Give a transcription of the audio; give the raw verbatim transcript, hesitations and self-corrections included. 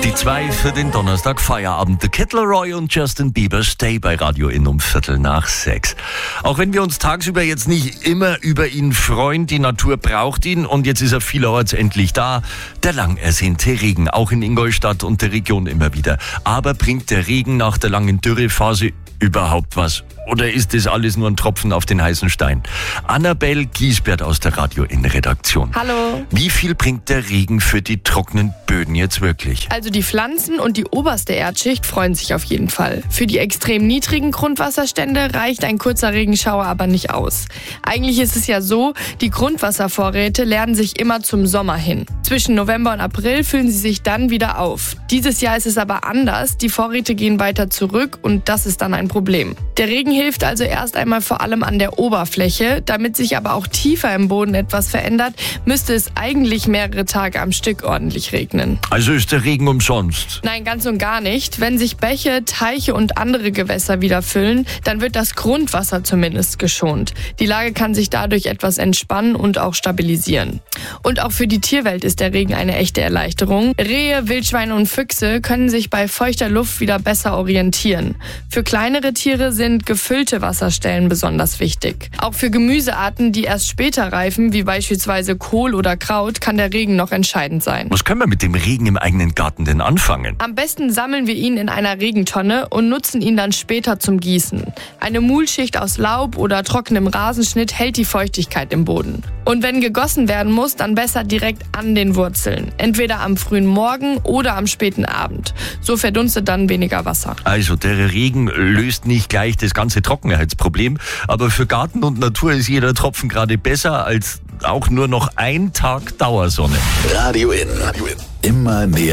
Die zwei für den Donnerstag Feierabend. The Kid Laroi und Justin Bieber Stay bei Radio In um Viertel nach sechs. Auch wenn wir uns tagsüber jetzt nicht immer über ihn freuen, die Natur braucht ihn und jetzt ist er vielerorts endlich da. Der lang ersehnte Regen, auch in Ingolstadt und der Region immer wieder. Aber bringt der Regen nach der langen Dürrephase überhaupt was? Oder ist das alles nur ein Tropfen auf den heißen Stein? Annabelle Giesbert aus der Radio In Redaktion. Hallo. Wie viel bringt der Regen für die trockenen Böden jetzt wirklich? Also die Pflanzen und die oberste Erdschicht freuen sich auf jeden Fall. Für die extrem niedrigen Grundwasserstände reicht ein kurzer Regenschauer aber nicht aus. Eigentlich ist es ja so, die Grundwasservorräte leeren sich immer zum Sommer hin. Zwischen November und April füllen sie sich dann wieder auf. Dieses Jahr ist es aber anders. Die Vorräte gehen weiter zurück und das ist dann ein Problem. Der Regen hilft also erst einmal vor allem an der Oberfläche. Damit sich aber auch tiefer im Boden etwas verändert, müsste es eigentlich mehrere Tage am Stück ordentlich regnen. Also ist der Regen umsonst? Nein, ganz und gar nicht. Wenn sich Bäche, Teiche und andere Gewässer wieder füllen, dann wird das Grundwasser zumindest geschont. Die Lage kann sich dadurch etwas entspannen und auch stabilisieren. Und auch für die Tierwelt ist der Regen eine echte Erleichterung. Rehe, Wildschweine und Füchse können sich bei feuchter Luft wieder besser orientieren. Für kleinere Tiere sind gefüllte Wasserstellen besonders wichtig. Auch für Gemüsearten, die erst später reifen, wie beispielsweise Kohl oder Kraut, kann der Regen noch entscheidend sein. Was können wir mit dem Regen im eigenen Garten denn anfangen? Am besten sammeln wir ihn in einer Regentonne und nutzen ihn dann später zum Gießen. Eine Mulschicht aus Laub oder trockenem Rasenschnitt hält die Feuchtigkeit im Boden. Und wenn gegossen werden muss, dann besser direkt an den Wurzeln. Entweder am frühen Morgen oder am späten Abend. So verdunstet dann weniger Wasser. Also der Regen löst nicht gleich das ganze Trockenheitsproblem, aber für Garten und Natur ist jeder Tropfen gerade besser als auch nur noch ein Tag Dauersonne. Radio In. Immer näher.